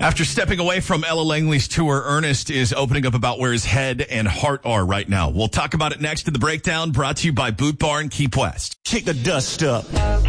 After stepping away from Ella Langley's tour, Ernest is opening up about where his head and heart are right now. We'll talk about it next in the breakdown, brought to you by Boot Barn Keep West. Kick the dust up.